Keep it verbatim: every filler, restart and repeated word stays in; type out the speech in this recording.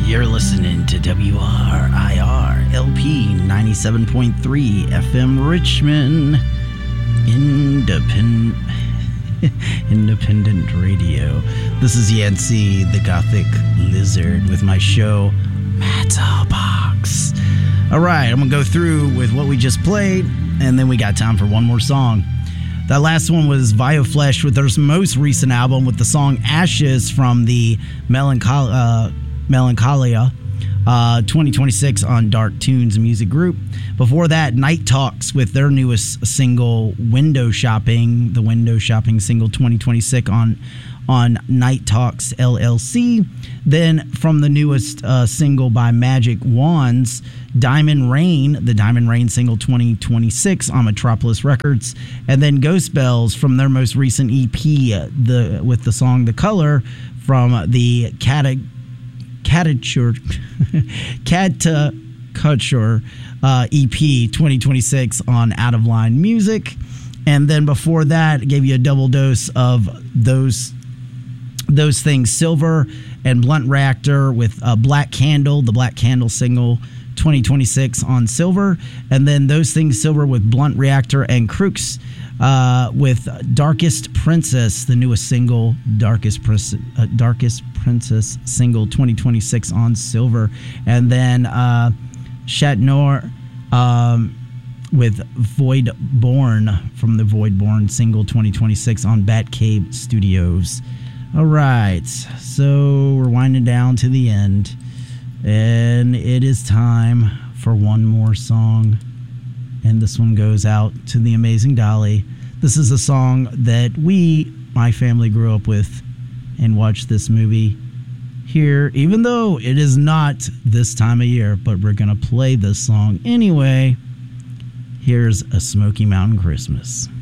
You're listening to W R I R L P ninety-seven point three F M Richmond, Independent Independent Radio. This is Yancey, the Gothic Lizard, with my show, Matterbox. All right, I'm going to go through with what we just played, and then we got time for one more song. That last one was Vioflesh with their most recent album with the song Ashes from the Melanchol- uh, Melancholia uh, twenty twenty-six on Dark Tunes Music Group. Before that, Night Talks with their newest single, Window Shopping, the Window Shopping single twenty twenty-six on, on Night Talks L L C. Then from the newest uh, single by Magic Wands, Diamond Rain, the Diamond Rain single twenty twenty-six on Metropolis Records. And then Ghost Bells from their most recent E P uh, the with the song The Color from the Cata Catature Cataculture uh, E P twenty twenty-six on Out of Line Music. And then before that, gave you a double dose of those those things, Silver and Blunt Reactor with uh, Black Candle, the Black Candle single twenty twenty-six on Silver. And then those things, Silver with Blunt Reactor and Crooks uh, with Darkest Princess, the newest single, Darkest Princess, uh, Darkest Princess single twenty twenty-six on Silver. And then uh, Chatnor um, with Voidborn from the Voidborn single twenty twenty-six on Batcave Studios. All right, so we're winding down to the end, and it is time for one more song, and this one goes out to the amazing Dolly. This is a song that we, my family, grew up with and watched this movie here, even though it is not this time of year, but we're going to play this song anyway. Here's A Smoky Mountain Christmas.